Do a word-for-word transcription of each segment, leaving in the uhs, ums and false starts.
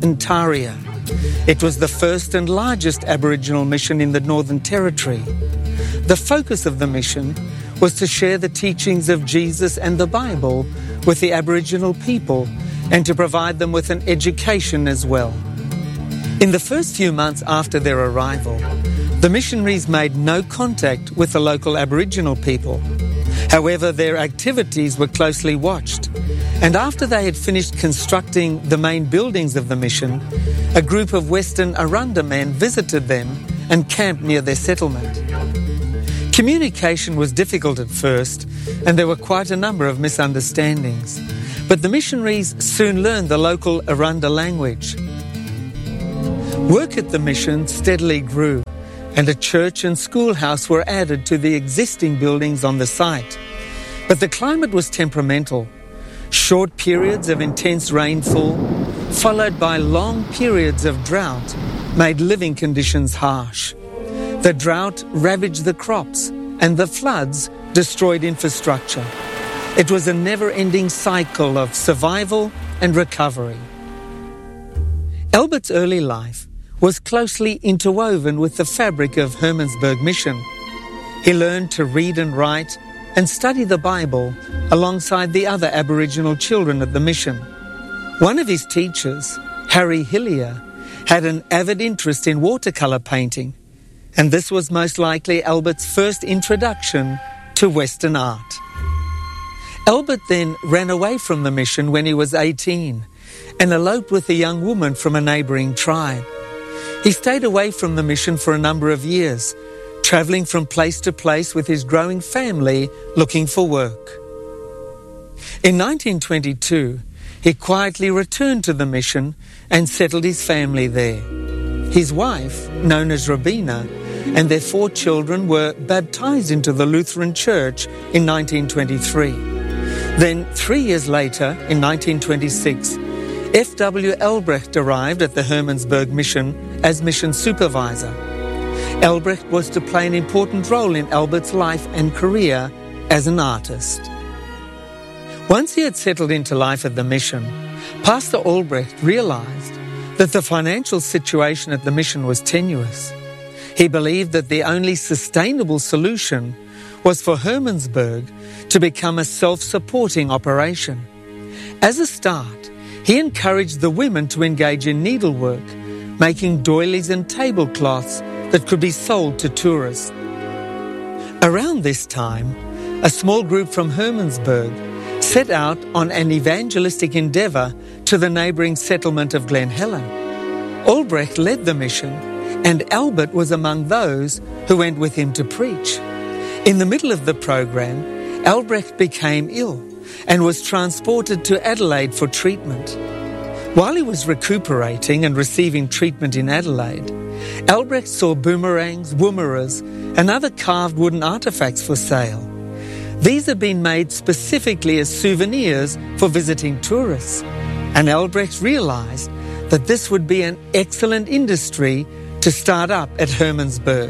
Ntaria. It was the first and largest Aboriginal mission in the Northern Territory. The focus of the mission was to share the teachings of Jesus and the Bible with the Aboriginal people and to provide them with an education as well. In the first few months after their arrival, the missionaries made no contact with the local Aboriginal people. However, their activities were closely watched, and after they had finished constructing the main buildings of the mission, a group of Western Arrernte men visited them and camped near their settlement. Communication was difficult at first, and there were quite a number of misunderstandings, but the missionaries soon learned the local Arrernte language. Work at the mission steadily grew, and a church and schoolhouse were added to the existing buildings on the site. But the climate was temperamental. Short periods of intense rainfall, followed by long periods of drought, made living conditions harsh. The drought ravaged the crops, and the floods destroyed infrastructure. It was a never-ending cycle of survival and recovery. Albert's early life was closely interwoven with the fabric of Hermannsburg Mission. He learned to read and write and study the Bible alongside the other Aboriginal children at the mission. One of his teachers, Harry Hillier, had an avid interest in watercolour painting, and this was most likely Albert's first introduction to Western art. Albert then ran away from the mission when he was eighteen and eloped with a young woman from a neighbouring tribe. He stayed away from the mission for a number of years, travelling from place to place with his growing family looking for work. In nineteen twenty-two, he quietly returned to the mission and settled his family there. His wife, known as Robina, and their four children were baptised into the Lutheran Church in nineteen twenty-three. Then, three years later, in nineteen twenty-six, F W Elbrecht arrived at the Hermannsburg Mission as mission supervisor. Elbrecht was to play an important role in Albert's life and career as an artist. Once he had settled into life at the mission, Pastor Albrecht realised that the financial situation at the mission was tenuous. He believed that the only sustainable solution was for Hermannsburg to become a self-supporting operation. As a start, he encouraged the women to engage in needlework, making doilies and tablecloths that could be sold to tourists. Around this time, a small group from Hermannsburg set out on an evangelistic endeavour to the neighbouring settlement of Glen Helen. Albrecht led the mission, and Albert was among those who went with him to preach. In the middle of the program, Albrecht became ill and was transported to Adelaide for treatment. While he was recuperating and receiving treatment in Adelaide, Albrecht saw boomerangs, woomeras, and other carved wooden artefacts for sale. These had been made specifically as souvenirs for visiting tourists, and Albrecht realised that this would be an excellent industry to start up at Hermannsburg.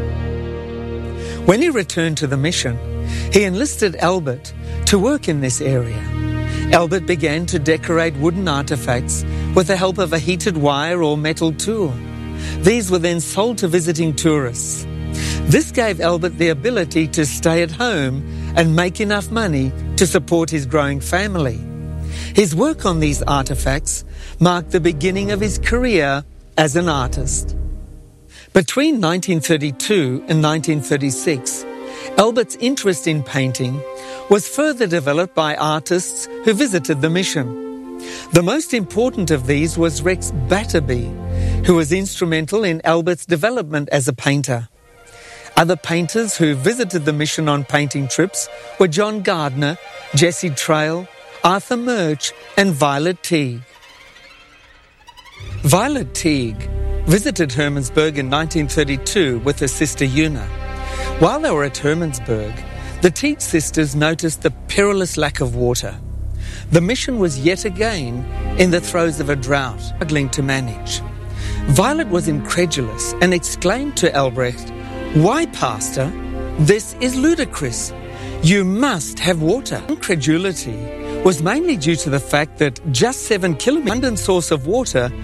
When he returned to the mission, he enlisted Albert to work in this area. Albert began to decorate wooden artefacts with the help of a heated wire or metal tool. These were then sold to visiting tourists. This gave Albert the ability to stay at home and make enough money to support his growing family. His work on these artefacts marked the beginning of his career as an artist. Between nineteen thirty-two and nineteen thirty-six, Albert's interest in painting was further developed by artists who visited the mission. The most important of these was Rex Batterby, who was instrumental in Albert's development as a painter. Other painters who visited the mission on painting trips were John Gardner, Jesse Trail, Arthur Murch, and Violet Teague. Violet Teague visited Hermannsburg in nineteen thirty-two with her sister Una. While they were at Hermannsburg, the Teague sisters noticed the perilous lack of water. The mission was yet again in the throes of a drought, struggling to manage. Violet was incredulous and exclaimed to Albrecht, "Why, Pastor? This is ludicrous. You must have water." Incredulity was mainly due to the fact that just seven kilometres abundant source of water